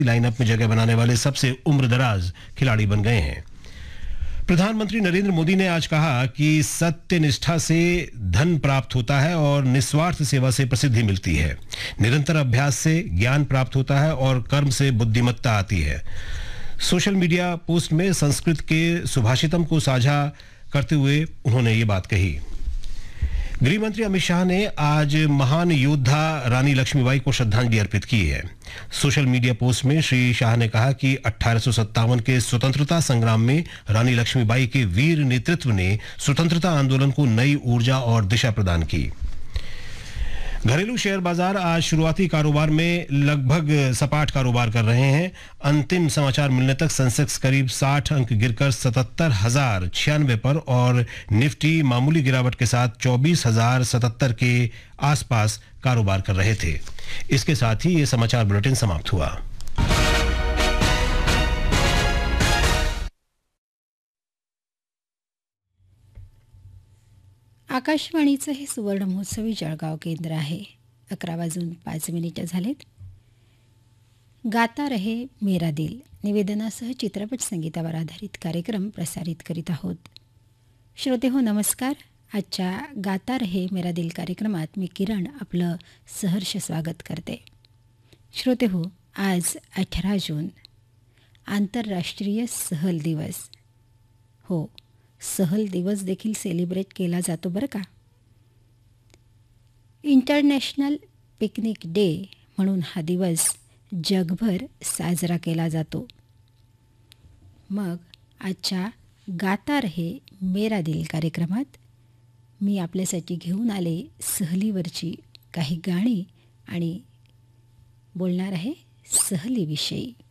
Lineup में जगह बनाने वाले सबसे उम्रदराज खिलाड़ी बन गए हैं। प्रधानमंत्री नरेंद्र मोदी ने आज कहा कि सत्य निष्ठा से धन प्राप्त होता है और निस्वार्थ सेवा से प्रसिद्धि मिलती है। निरंतर अभ्यास से ज्ञान प्राप्त होता है और कर्म से बुद्धिमत्ता आती है। सोशल मीडिया पोस्ट में संस्कृत के सुभाषितम को साझा करते हुए उन्होंने ये बात कही। गृह मंत्री अमित शाह ने आज महान योद्धा रानी लक्ष्मीबाई को श्रद्धांजलि अर्पित की है। सोशल मीडिया पोस्ट में श्री शाह ने कहा कि 1857 के स्वतंत्रता संग्राम में रानी लक्ष्मीबाई के वीर नेतृत्व ने स्वतंत्रता आंदोलन को नई ऊर्जा और दिशा प्रदान की। घरेलू शेयर बाजार आज शुरुआती कारोबार में लगभग सपाट कारोबार कर रहे हैं। अंतिम समाचार मिलने तक सेंसेक्स करीब 60 अंक गिरकर 77,096 पर और निफ्टी मामूली गिरावट के साथ 24,077 के आसपास कारोबार कर रहे थे। इसके साथ ही ये समाचार बुलेटिन समाप्त हुआ। आकाशवाणीचं हे सुवर्ण महोत्सवी जळगाव केंद्र आहे। 11:05 झालेत। गाता रहे मेरा दिल निवेदनासह चित्रपट संगीतावर आधारित कार्यक्रम प्रसारित करीत आहोत। श्रोते हो नमस्कार। आजच्या गाता रहे मेरा दिल कार्यक्रमात मी किरण आपलं सहर्ष स्वागत करते। श्रोते हो, आज 18 जून आंतरराष्ट्रीय सहल दिवस। हो, सहल दिवस देखील सेलिब्रेट केला जातो बरं का। इंटरनॅशनल पिकनिक डे म्हणून हा दिवस जगभर साजरा केला जातो। मग आजच्या गाता रहे मेरा दिल कार्यक्रमात मी आपल्यासाठी घेऊन आले सहलीवरची काही गाणी आणि बोलणार आहे सहलीविषयी।